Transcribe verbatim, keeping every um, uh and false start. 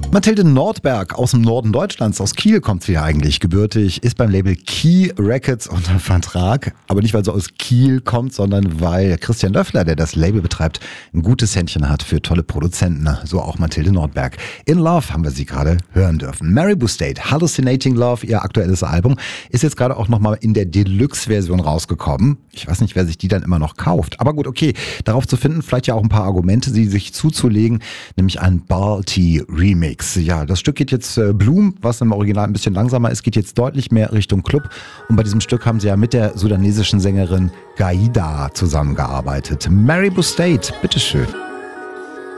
Mathilde Nordberg aus dem Norden Deutschlands, aus Kiel kommt sie ja eigentlich gebürtig, ist beim Label Key Records unter Vertrag. Aber nicht, weil sie aus Kiel kommt, sondern weil Christian Löffler, der das Label betreibt, ein gutes Händchen hat für tolle Produzenten. So auch Mathilde Nordberg. In Love haben wir sie gerade hören dürfen. Maribou State, Hallucinating Love, ihr aktuelles Album, ist jetzt gerade auch nochmal in der Deluxe-Version rausgekommen. Ich weiß nicht, wer sich die dann immer noch kauft. Aber gut, okay, darauf zu finden, vielleicht ja auch ein paar Argumente, sie sich zuzulegen, nämlich ein Balti-Remix. Ja, das Stück geht jetzt äh, Bloom, was im Original ein bisschen langsamer ist, geht jetzt deutlich mehr Richtung Club. Und bei diesem Stück haben sie ja mit der sudanesischen Sängerin Gaida zusammengearbeitet. Maribou State, bitteschön.